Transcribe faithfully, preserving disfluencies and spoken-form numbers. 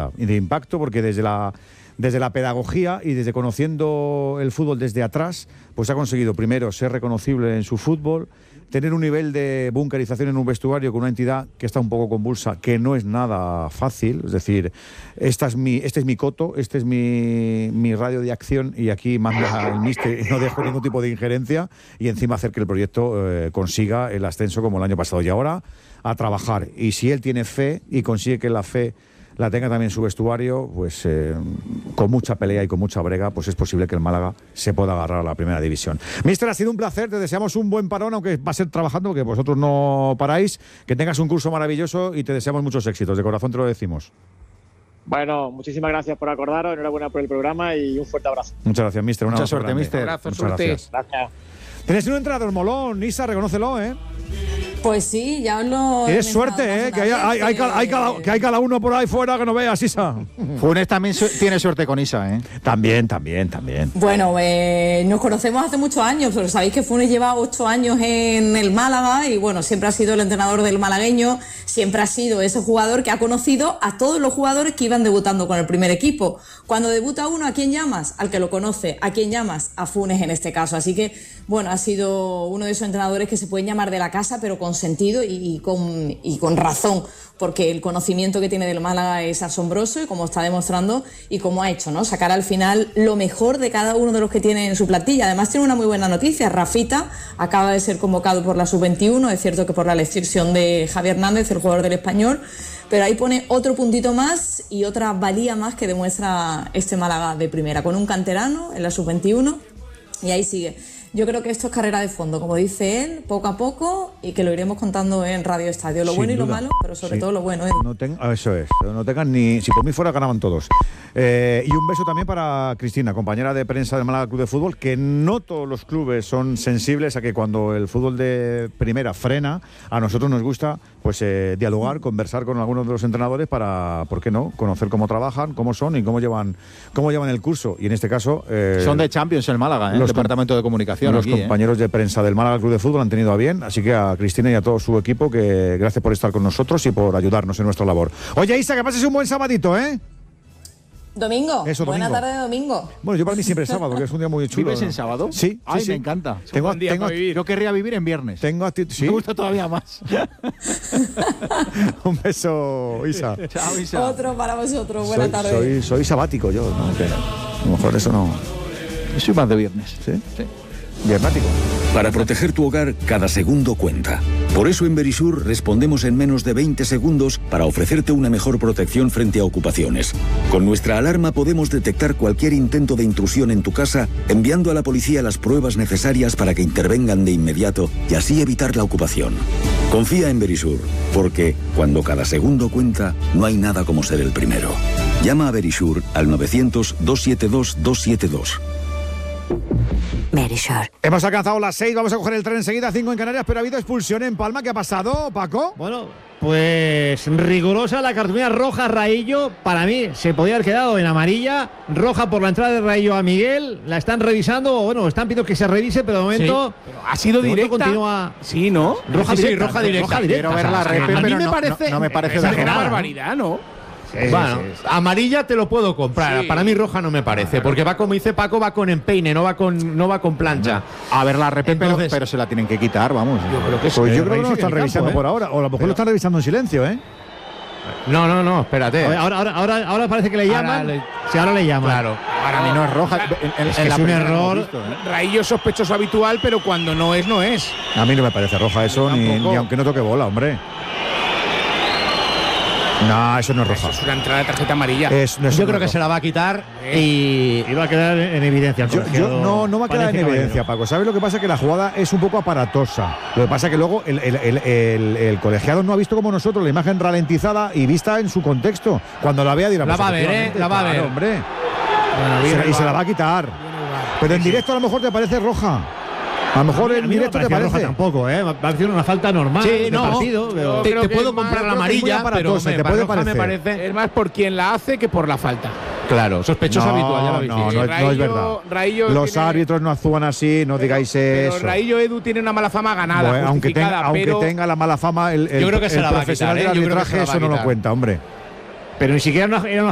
nada de impacto, porque desde la, desde la pedagogía y desde conociendo el fútbol desde atrás, pues ha conseguido primero ser reconocible en su fútbol, tener un nivel de bunkerización en un vestuario con una entidad que está un poco convulsa, que no es nada fácil. Es decir, esta es mi, este es mi coto, este es mi, mi radio de acción, y aquí manda el míster y no dejo ningún tipo de injerencia, y encima hacer que el proyecto eh, consiga el ascenso como el año pasado. Y ahora a trabajar, y si él tiene fe y consigue que la fe la tenga también en su vestuario, pues eh, con mucha pelea y con mucha brega, pues es posible que el Málaga se pueda agarrar a la primera división. Míster, ha sido un placer, te deseamos un buen parón, aunque va a ser trabajando, porque vosotros no paráis, que tengas un curso maravilloso y te deseamos muchos éxitos, de corazón te lo decimos. Bueno, muchísimas gracias por acordaros, enhorabuena por el programa y un fuerte abrazo. Muchas gracias, míster. Mucha suerte, míster. Un abrazo, Muchas suerte. gracias. Gracias. Tienes un entrenador molón, Isa, reconócelo, ¿eh? Pues sí, ya os lo... Tienes suerte, ¿eh? Que hay, hay, hay, cada, hay cada, que hay cada uno por ahí fuera que no veas, Isa. Funes también su tiene suerte con Isa, ¿eh? También, también, también. Bueno, eh, nos conocemos hace muchos años, pero sabéis que Funes lleva ocho años en el Málaga y bueno, siempre ha sido el entrenador del malagueño, siempre ha sido ese jugador que ha conocido a todos los jugadores que iban debutando con el primer equipo. Cuando debuta uno, ¿a quién llamas? Al que lo conoce. ¿A quién llamas? A Funes en este caso. Así que, bueno, ha sido uno de esos entrenadores que se pueden llamar de la casa, pero con sentido y, y, con, y con razón, porque el conocimiento que tiene del Málaga es asombroso y como está demostrando y como ha hecho, ¿no? Sacar al final lo mejor de cada uno de los que tiene en su plantilla. Además tiene una muy buena noticia, Rafita acaba de ser convocado por la sub veintiuno, es cierto que por la elección de Javi Hernández, el jugador del Español, pero ahí pone otro puntito más y otra valía más que demuestra este Málaga de primera, con un canterano en la sub veintiuno y ahí sigue. Yo creo que esto es carrera de fondo, como dice él, poco a poco, y que lo iremos contando en Radio Estadio. Lo Sin bueno y lo duda. malo, pero sobre Sí. todo lo bueno. ¿eh? No ten, eso es, no tengan ni... Si por mí fuera, ganaban todos. Eh, y un beso también para Cristina, compañera de prensa del Málaga Club de Fútbol, que no todos los clubes son sensibles a que cuando el fútbol de primera frena, a nosotros nos gusta pues eh, dialogar, conversar con algunos de los entrenadores para, ¿por qué no?, conocer cómo trabajan, cómo son y cómo llevan cómo llevan el curso. Y en este caso... Eh, Son de Champions el Málaga, ¿eh? El los departamento de comunicación. Los aquí, compañeros ¿eh? de prensa del Málaga Club de Fútbol han tenido a bien, así que a Cristina y a todo su equipo, que gracias por estar con nosotros y por ayudarnos en nuestra labor. Oye, Isa, que pases un buen sabadito, ¿eh? Domingo, Eso, buena domingo. tarde de domingo. Bueno, yo para mí siempre es sábado, que es un día muy chulo. ¿Vives ¿no? en sábado? Sí, Ay, sí, sí. me encanta. Tengo, buen día tengo, para vivir. Yo querría vivir en viernes. tengo actitud. ¿Sí? Me gusta todavía más. Un beso, Isa. Chao, Isa. Otro para vosotros, buena soy, tarde. soy, soy sabático yo, ¿no? Que a lo mejor eso no. Yo soy más de viernes. ¿Sí? Sí. Viernático. Para proteger tu hogar, cada segundo cuenta. Por eso en Verisur respondemos en menos de veinte segundos para ofrecerte una mejor protección frente a ocupaciones. Con nuestra alarma podemos detectar cualquier intento de intrusión en tu casa, enviando a la policía las pruebas necesarias para que intervengan de inmediato y así evitar la ocupación. Confía en Verisur, porque cuando cada segundo cuenta, no hay nada como ser el primero. Llama a Verisur al novecientos, doscientos setenta y dos, doscientos setenta y dos. Verisur. Hemos alcanzado las seis, vamos a coger el tren enseguida, cinco en Canarias, pero ha habido expulsión en Palma. ¿Qué ha pasado, Paco? Bueno, pues rigurosa la cartulina roja Raillo. Para mí se podía haber quedado en amarilla. Roja por la entrada de Raillo a Miguel. La están revisando, bueno, están pidiendo que se revise, pero de momento... Sí, pero ha sido de momento directa. Continúa... Sí, ¿no? Roja sí, directa, roja directa. roja directa. Quiero ver la O sea, repe, a mí pero me no, parece, no, no me parece es una exagerada, ¿no? barbaridad, ¿no? Sí, Bueno, sí, sí. amarilla te lo puedo comprar. Sí. Para mí roja no me parece, porque va como dice Paco, va con empeine, no va con no va con plancha. A ver la repe, pero, Entonces- pero se la tienen que quitar, vamos. Yo creo que Pues sí, yo creo que no lo revisen están el revisando campo, por ¿eh? ahora, o a lo mejor lo están revisando en silencio, ¿eh? No, no, no, espérate. Ahora, ahora, ahora, ahora parece que le Ahora llaman. le- Sí, ahora le llaman. Claro. Para mí no es roja. En, en- Es en que la es un primera lo hemos error. visto, ¿eh? Raillo es sospechoso habitual, pero cuando no es, no es. A mí no me parece roja eso, ni, Tampoco. ni aunque no toque bola, hombre. No, eso no es roja. Eso es una entrada de tarjeta amarilla. Es- no, eso Yo no creo es que roja. se la va a quitar y, y va a quedar en evidencia. el Yo, yo colegiado. no, no va a quedar Parece en caballero. evidencia, Paco. ¿Sabes lo que pasa? Que la jugada es un poco aparatosa. Lo que pasa es que luego el, el- el- el- el colegiado no ha visto como nosotros la imagen ralentizada y vista en su contexto. Cuando la vea dirá, La pues va a ver, efectivamente, ¿eh? La va a claro, ver. hombre. Bueno, Y viene se, el y se la VAR. va a quitar. Viene el VAR. Pero en directo a lo mejor te parece roja. A lo mejor A en mí no directo me te parecía roja parece. tampoco, ¿eh? Va a hacer una falta normal Sí, de no. partido. pero- Te, creo te que puedo es más- comprar la creo que es muy amarilla, pero aparatosa, hombre, te para puede roja me parecer. parece. Es más por quien la hace que por la falta. Claro, sospechoso No, habitual, ya lo habéis no, dicho. no, es- no es Raillo- verdad. Raillo Los tiene- árbitros no actúan así, no digáis Pero eso. Raillo Edu tiene una mala fama ganada, Bueno, aunque, tenga, justificada, aunque pero tenga la mala fama, el, el, Yo creo que se el la va a profesional quitar, ¿eh? del Yo creo que arbitraje se la va a eso no lo quitar. cuenta, hombre. Pero ni siquiera era una, era una